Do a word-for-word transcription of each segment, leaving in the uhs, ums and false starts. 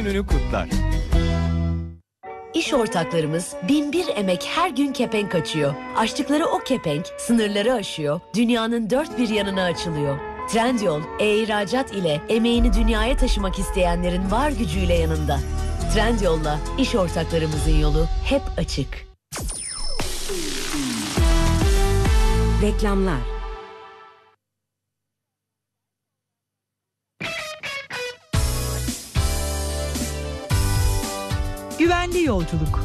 gününü kutlar. İş ortaklarımız bin bir emek her gün kepenk açıyor. Açtıkları o kepenk sınırları aşıyor, dünyanın dört bir yanına açılıyor. Trendyol, e-ihracat ile emeğini dünyaya taşımak isteyenlerin var gücüyle yanında. Trendyol'la iş ortaklarımızın yolu hep açık. Reklamlar. Güvenli yolculuk.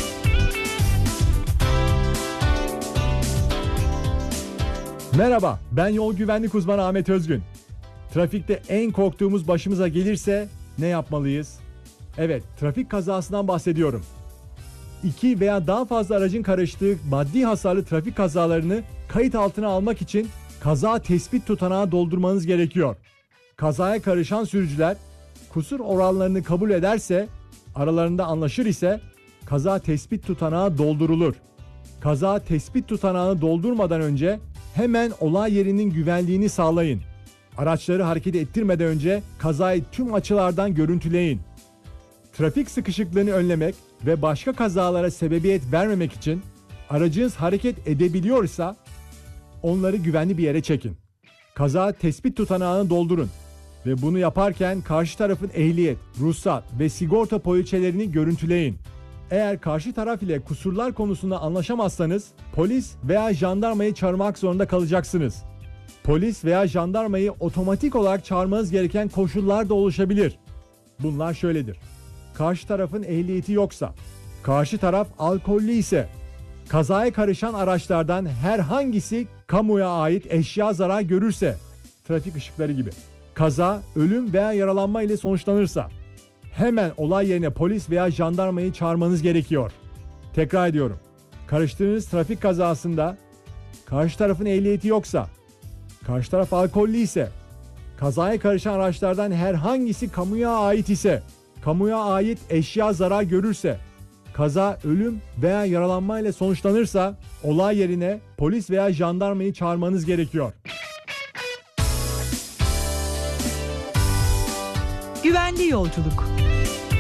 Merhaba, ben yol güvenlik uzmanı Ahmet Özgün. Trafikte en korktuğumuz başımıza gelirse ne yapmalıyız? Evet, trafik kazasından bahsediyorum. İki veya daha fazla aracın karıştığı maddi hasarlı trafik kazalarını kayıt altına almak için kaza tespit tutanağı doldurmanız gerekiyor. Kazaya karışan sürücüler kusur oranlarını kabul ederse, aralarında anlaşır ise kaza tespit tutanağı doldurulur. Kaza tespit tutanağını doldurmadan önce hemen olay yerinin güvenliğini sağlayın. Araçları hareket ettirmeden önce kazayı tüm açılardan görüntüleyin. Trafik sıkışıklığını önlemek ve başka kazalara sebebiyet vermemek için aracınız hareket edebiliyorsa onları güvenli bir yere çekin. Kaza tespit tutanağını doldurun ve bunu yaparken karşı tarafın ehliyet, ruhsat ve sigorta poliçelerini görüntüleyin. Eğer karşı taraf ile kusurlar konusunda anlaşamazsanız polis veya jandarmayı çağırmak zorunda kalacaksınız. Polis veya jandarmayı otomatik olarak çağırmanız gereken koşullar da oluşabilir. Bunlar şöyledir. Karşı tarafın ehliyeti yoksa, karşı taraf alkollü ise, kazaya karışan araçlardan herhangisi kamuya ait eşya zarar görürse, trafik ışıkları gibi, kaza, ölüm veya yaralanma ile sonuçlanırsa, hemen olay yerine polis veya jandarmayı çağırmanız gerekiyor. Tekrar ediyorum. Karıştığınız trafik kazasında karşı tarafın ehliyeti yoksa, karşı taraf alkollü ise, kazaya karışan araçlardan herhangisi kamuya ait ise, kamuya ait eşya zarar görürse, kaza, ölüm veya yaralanma ile sonuçlanırsa olay yerine polis veya jandarmayı çağırmanız gerekiyor. Güvenli yolculuk.